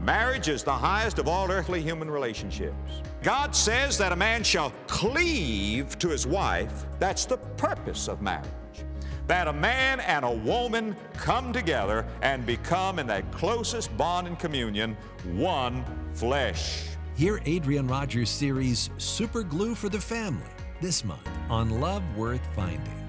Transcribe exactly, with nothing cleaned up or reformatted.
Marriage is the highest of all earthly human relationships. God says that a man shall cleave to his wife. That's the purpose of marriage. That a man and a woman come together and become in that closest bond and communion one flesh. Hear Adrian Rogers' series Super Glue for the Family this month on Love Worth Finding.